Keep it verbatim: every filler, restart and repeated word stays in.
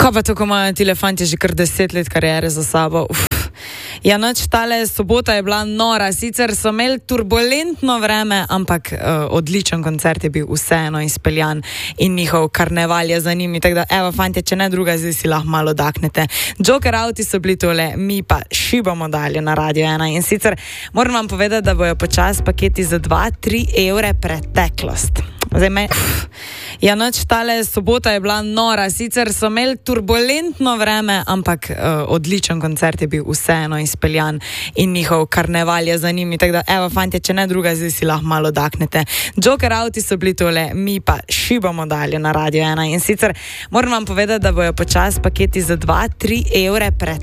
Kaj pa to, ko imajo ti elefanti že kar deset let kariere za sabo? Uf. Ja, noč tale sobota je bila nora, sicer so imeli turbulentno vreme, ampak uh, odličen koncert je bil vseeno izpeljan in njihov karneval je za njimi, tako da evo fantje, če ne druga, zdaj si lahko malo daknete. Joker Auti so bili tole, mi pa šibamo dalje na Radio ena in sicer moram vam povedati, da bojo počas paketi za dva do tri evre preteklost. Zdaj me, ja, noč tale sobota je bila nora, sicer so imeli turbulentno vreme, ampak uh, odličen koncert je bil vseeno izpeljan in njihov karneval je za njimi, tako da evo fantje, če ne druga, zdaj si lahko malo daknete. Joker Auti so bili tole, mi pa šibamo dalje na Radio ena in sicer moram vam povedati, da bojo počas paketi za dva do tri evre preteklost.